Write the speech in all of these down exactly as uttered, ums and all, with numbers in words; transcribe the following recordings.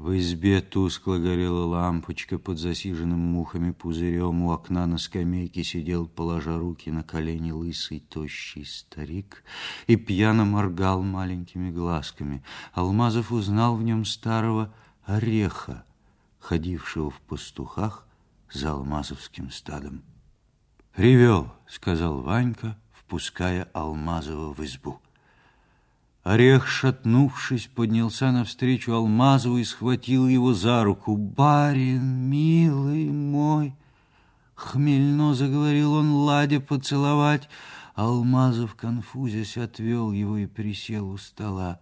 В избе тускло горела лампочка под засиженным мухами пузырем. У окна на скамейке сидел, положа руки на колени, лысый, тощий старик и пьяно моргал маленькими глазками. Алмазов узнал в нем старого Ореха, ходившего в пастухах за алмазовским стадом. «Привел», — сказал Ванька, впуская Алмазова в избу. Орех, шатнувшись, поднялся навстречу Алмазову и схватил его за руку. «Барин, милый мой!» Хмельно заговорил он, ладя поцеловать. Алмазов, конфузясь, отвел его и присел у стола.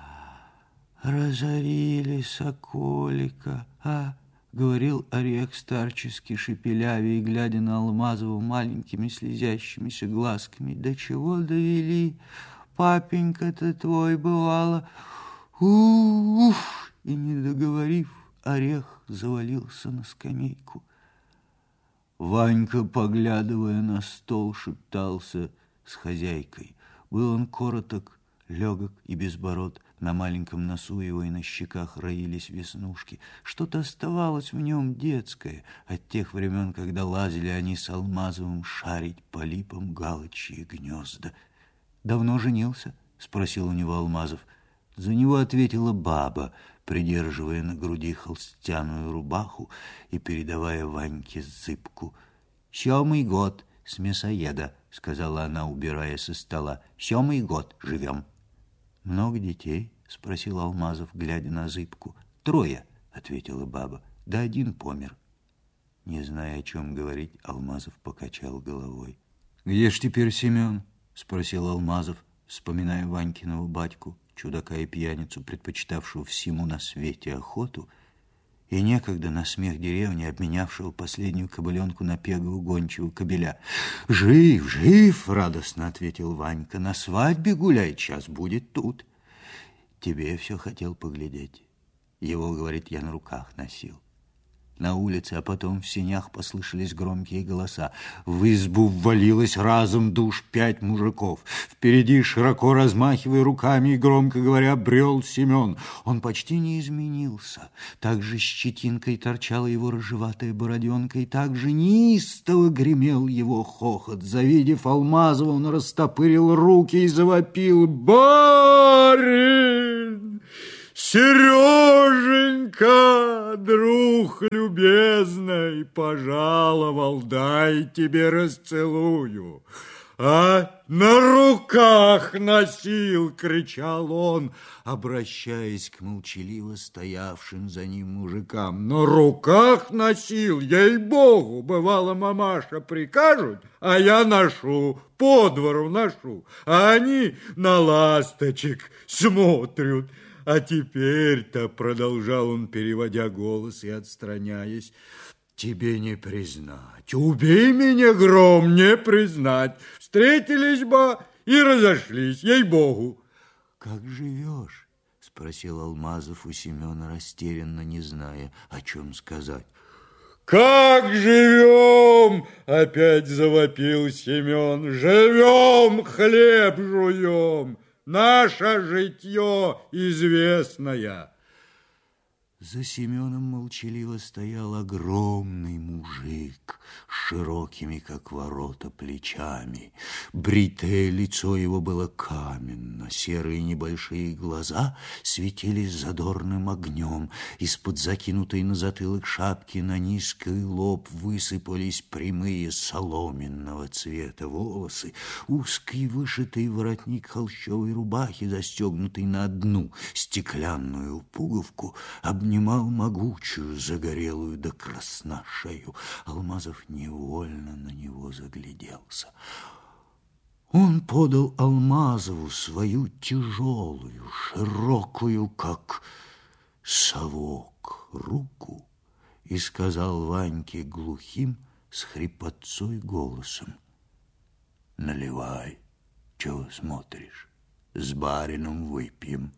«Разорили соколика, а?» — говорил Орех старчески, шепелявя и глядя на Алмазова маленькими слезящимися глазками. «До чего довели? Папенька-то твой, бывало, уф!» И, не договорив, Орех завалился на скамейку. Ванька, поглядывая на стол, шептался с хозяйкой. Был он короток, легок и безбород. На маленьком носу его и на щеках роились веснушки. Что-то оставалось в нем детское от тех времен, когда лазили они с Алмазовым шарить по липам галочьи гнезда. «Давно женился?» — спросил у него Алмазов. За него ответила баба, придерживая на груди холстяную рубаху и передавая Ваньке зыбку. «Семый год с мясоеда», — сказала она, убирая со стола. «Семый год живем». «Много детей?» — спросил Алмазов, глядя на зыбку. «Трое», — ответила баба, — «да один помер». Не зная, о чем говорить, Алмазов покачал головой. «Где ж теперь Семен?» — спросил Алмазов, вспоминая Ванькиного батьку, чудака и пьяницу, предпочитавшего всему на свете охоту, и некогда на смех деревни обменявшего последнюю кобыленку на пегого гончего кобеля. «Жив, жив!» — радостно ответил Ванька. «На свадьбе гуляет, сейчас будет тут. Тебе все хотел поглядеть. Его, говорит, я на руках носил». На улице, а потом в сенях послышались громкие голоса. В избу ввалилось разом душ пять мужиков. Впереди, широко размахивая руками и громко говоря, брел Семен. Он почти не изменился. Так же щетинкой торчала его рыжеватая бороденка, и так же неистово гремел его хохот. Завидев Алмазова, он растопырил руки и завопил: «Барин! Сереженька, друг любезный, пожаловал, дай тебе расцелую». «А на руках носил!» — кричал он, обращаясь к молчаливо стоявшим за ним мужикам. «На руках носил, ей-богу, бывало, мамаша прикажут, а я ношу, по двору ношу, а они на ласточек смотрят». «А теперь-то, — продолжал он, переводя голос и отстраняясь, — тебе не признать, убей меня, гром, не признать, встретились бы и разошлись, ей-богу». «Как живешь?» — спросил Алмазов у Семена, растерянно, не зная, о чем сказать. «Как живем?» — опять завопил Семен. «Живем, хлеб жуем. Наше житье известное». За Семеном молчаливо стоял огромный мужик с широкими, как ворота, плечами. Бритое лицо его было каменно, серые небольшие глаза светились задорным огнем. Из-под закинутой на затылок шапки на низкий лоб высыпались прямые соломенного цвета волосы. Узкий вышитый воротник холщовой рубахи, застегнутый на одну стеклянную пуговку, обнимал могучую, загорелую до красна шею. Алмазов невольно на него загляделся. Он подал Алмазову свою тяжелую, широкую, как совок, руку и сказал Ваньке глухим, с хрипотцой голосом: «Наливай, чего смотришь, с барином выпьем».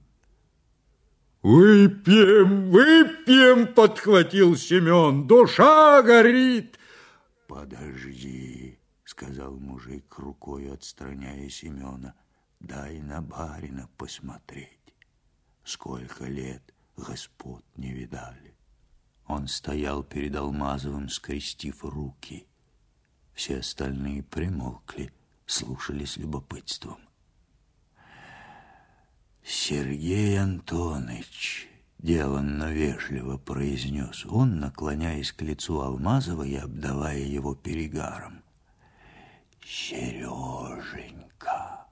«Выпьем, выпьем!» — подхватил Семен. «Душа горит!» «Подожди!» — сказал мужик, рукой отстраняя Семена. «Дай на барина посмотреть. Сколько лет господ не видали. Он стоял перед Алмазовым, скрестив руки. Все остальные примолкли, слушали с любопытством. Сергей Антоныч, деланно вежливо произнес он, наклоняясь к лицу Алмазова и обдавая его перегаром. Сереженька,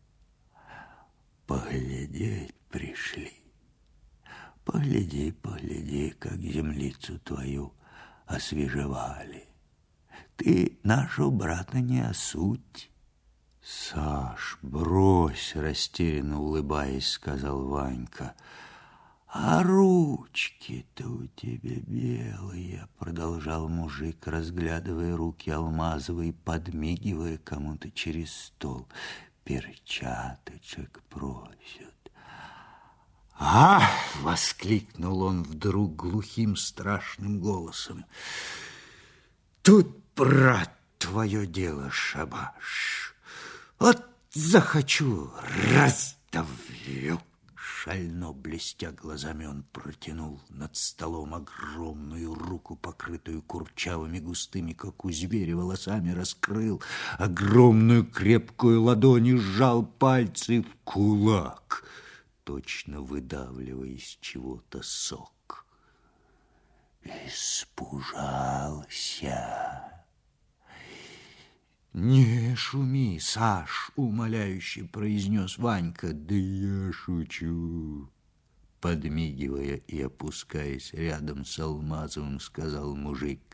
поглядеть пришли. Погляди, погляди, как землицу твою освежевали. Ты нашего брата не осудь. Саш, брось, растерянно улыбаясь, сказал Ванька. А ручки-то у тебя белые, продолжал мужик, разглядывая руки Алмазова и подмигивая кому-то через стол. Перчаточек просят. «А!» — воскликнул он вдруг глухим страшным голосом. «Тут, брат, твое дело, шабаш! Вот захочу, раздавлю!» Шально блестя глазами, он протянул над столом огромную руку, покрытую курчавыми густыми, как у зверя, волосами, раскрыл огромную крепкую ладонь и сжал пальцы в кулак, точно выдавливая из чего-то сок. Испужался. «Не шуми, Саш!» — умоляюще произнес Ванька. «Да я шучу!» Подмигивая и опускаясь рядом с Алмазовым, сказал мужик.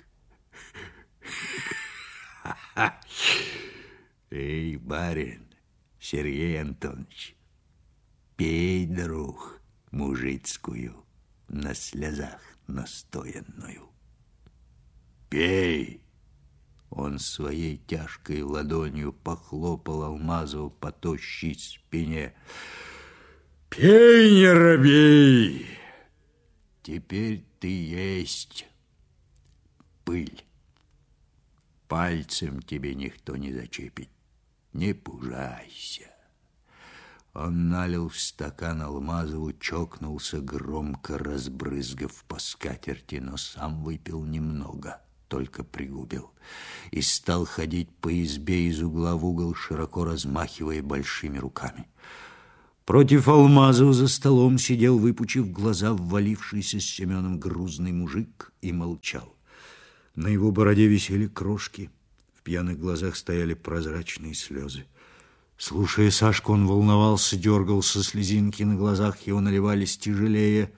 «Эй, барин, Сергей Антонович, пей, друг, мужицкую, на слезах настоянную. Пей!» Он своей тяжкой ладонью похлопал Алмазову по тощей спине. «Пей, не робей! Теперь ты есть пыль. Пальцем тебе никто не зачепит. Не пужайся». Он налил в стакан Алмазову, чокнулся, громко разбрызгав по скатерти, но сам выпил немного, только пригубил, и стал ходить по избе из угла в угол, широко размахивая большими руками. Против Алмазова за столом сидел, выпучив глаза, ввалившийся с Семеном грузный мужик, и молчал. На его бороде висели крошки, в пьяных глазах стояли прозрачные слезы. Слушая Сашку, он волновался, дергался, слезинки на глазах его наливались тяжелее.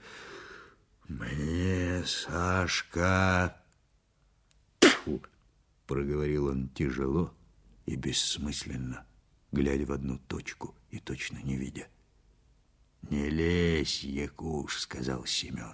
«Мне, Сашка...» «Тьфу!» — проговорил он тяжело и бессмысленно, глядя в одну точку и точно не видя. «Не лезь, Якуш!» — сказал Семен.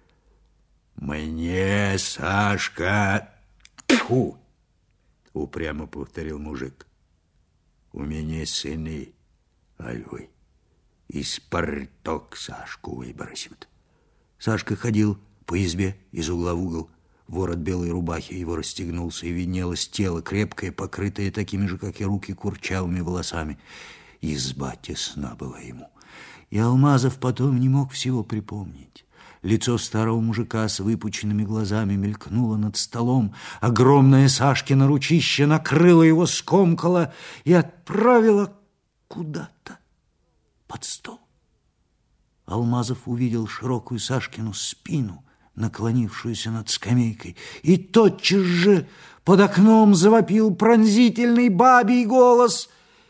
«Мне, Сашка...» «Тьфу!» — упрямо повторил мужик. «У меня сыны, альвы, и спарток Сашку выбросит». Сашка ходил по избе из угла в угол. Ворот белой рубахи его расстегнулся, и виднелось тело, крепкое, покрытое такими же, как и руки, курчавыми волосами. Изба тесна была ему. И Алмазов потом не мог всего припомнить. Лицо старого мужика с выпученными глазами мелькнуло над столом. Огромное Сашкино ручище накрыло его, скомкало и отправило куда-то под стол. Алмазов увидел широкую Сашкину спину, наклонившуюся над скамейкой, и тотчас же под окном завопил пронзительный бабий голос: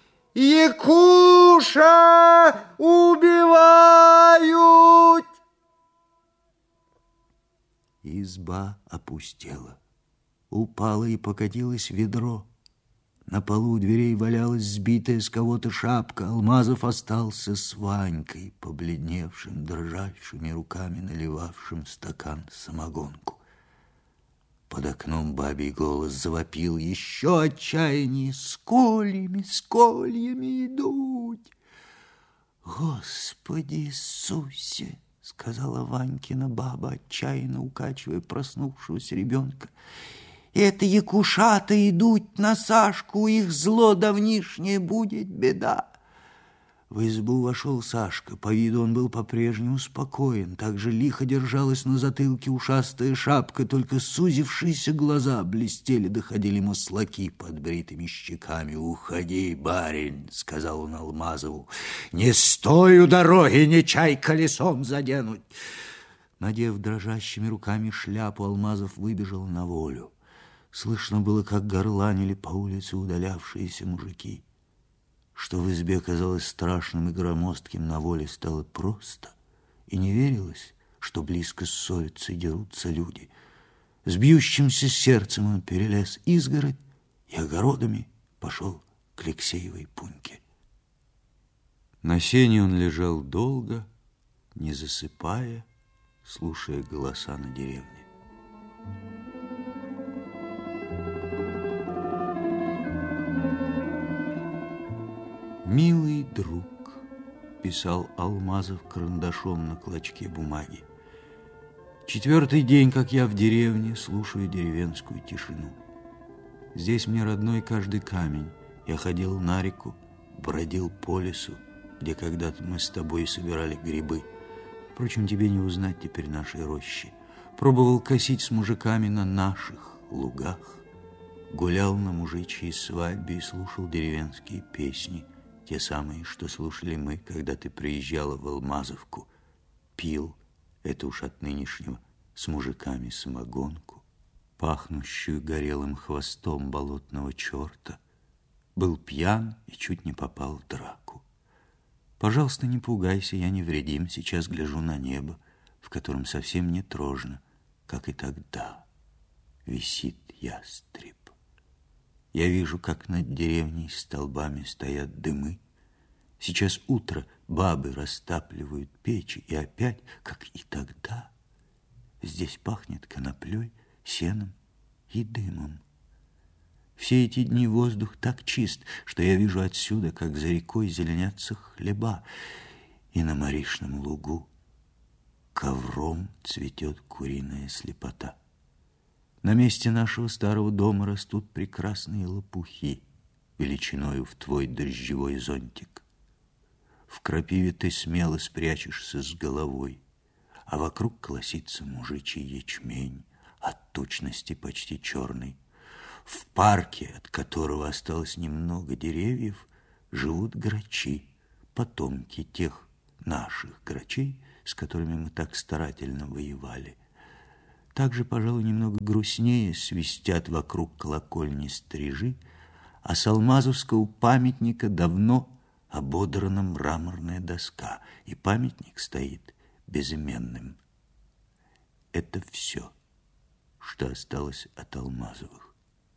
«Якуша убивают!» Изба опустела. Упало и покатилось ведро. На полу у дверей валялась сбитая с кого-то шапка. Алмазов остался с Ванькой, побледневшим, дрожащими руками наливавшим стакан самогонку. Под окном бабий голос завопил еще отчаяннее: «С кольями, с кольями идут!» «Господи Иисусе!» — сказала Ванькина баба, отчаянно укачивая проснувшегося ребенка. «Это якушата идут на Сашку, их зло давнишнее будет беда». В избу вошел Сашка. По виду он был по-прежнему спокоен. Также лихо держалась на затылке ушастая шапка, только сузившиеся глаза блестели, доходили маслаки под бритыми щеками. «Уходи, барин», — сказал он Алмазову. «Не стой у дороги, не чай колесом заденуть». Надев дрожащими руками шляпу, Алмазов выбежал на волю. Слышно было, как горланили по улице удалявшиеся мужики. Что в избе казалось страшным и громоздким, на воле стало просто. И не верилось, что близко ссорятся и дерутся люди. С бьющимся сердцем он перелез изгородь и огородами пошел к Алексеевой пуньке. На сене он лежал долго, не засыпая, слушая голоса на деревне. «Милый друг», — писал Алмазов карандашом на клочке бумаги, «четвертый день, как я в деревне, слушаю деревенскую тишину. Здесь мне родной каждый камень. Я ходил на реку, бродил по лесу, где когда-то мы с тобой собирали грибы. Впрочем, тебе не узнать теперь нашей рощи. Пробовал косить с мужиками на наших лугах. Гулял на мужичьей свадьбе и слушал деревенские песни, те самые, что слушали мы, когда ты приезжала в Алмазовку. Пил, это уж от нынешнего, с мужиками самогонку, пахнущую горелым хвостом болотного черта. Был пьян и чуть не попал в драку. Пожалуйста, не пугайся, я невредим. Сейчас гляжу на небо, в котором совсем не трожно, как и тогда висит ястреб. Я вижу, как над деревней столбами стоят дымы. Сейчас утро, бабы растапливают печи, и опять, как и тогда, здесь пахнет коноплей, сеном и дымом. Все эти дни воздух так чист, что я вижу отсюда, как за рекой зеленятся хлеба, и на Маришном лугу ковром цветет куриная слепота. На месте нашего старого дома растут прекрасные лопухи, величиною в твой дождевой зонтик. В крапиве ты смело спрячешься с головой, а вокруг колосится мужичий ячмень, от тучности почти черный. В парке, от которого осталось немного деревьев, живут грачи, потомки тех наших грачей, с которыми мы так старательно воевали. Также, пожалуй, немного грустнее свистят вокруг колокольни стрижи, а с алмазовского памятника давно ободрана мраморная доска, и памятник стоит безыменным. Это все, что осталось от Алмазовых.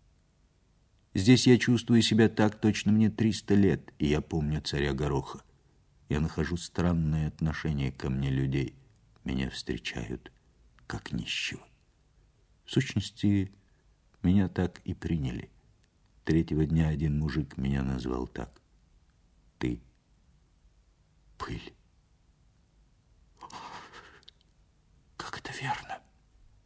Здесь я чувствую себя так, точно мне триста лет, и я помню царя Гороха. Я нахожу странное отношение ко мне людей. Меня встречают как нищего. В сущности, меня так и приняли. Третьего дня один мужик меня назвал так: ты пыль.